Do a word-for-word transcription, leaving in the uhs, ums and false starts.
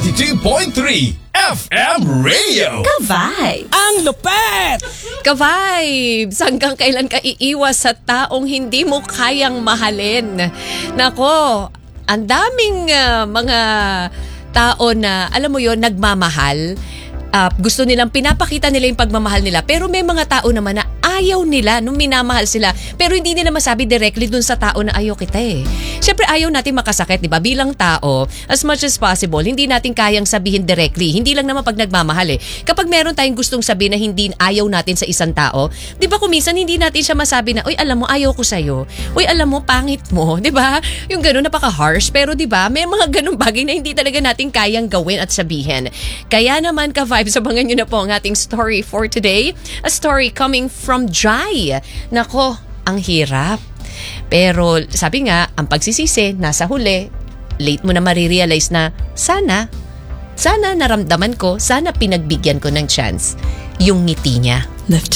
ninety-two point three F M Radio. Ka-Vibes! Ang lupet! Ka-Vibes! Hanggang kailan ka iiwas sa taong hindi mo kayang mahalin? Nako, ang daming uh, mga tao na, alam mo yon, nagmamahal. Uh, gusto nilang pinapakita nila yung pagmamahal nila, pero may mga tao naman na ayaw nila nung minamahal sila, pero hindi nila masabi directly dun sa tao na ayaw kita eh. Siyempre ayaw natin makasakit, di ba? Bilang tao, as much as possible, hindi natin kayang sabihin directly. Hindi lang naman pag nagmamahal eh. Kapag meron tayong gustong sabihin na hindi ayaw natin sa isang tao, di ba kung minsan hindi natin siya masabi na, uy, alam mo, ayaw ko sa'yo. Uy, alam mo, pangit mo. Di ba? Yung gano'n, napaka-harsh. Pero di ba, may mga ganung bagay na hindi talaga natin kayang gawin at sabihin. Kaya naman, Ka-Vibes, abangan nyo na po ang ating story for today. A story coming from Jai. Nako, ang hirap. Pero sabi nga, ang pagsisisi nasa huli. Late mo na marirealize na sana, sana naramdaman ko, sana pinagbigyan ko ng chance yung ngiti niya. Lift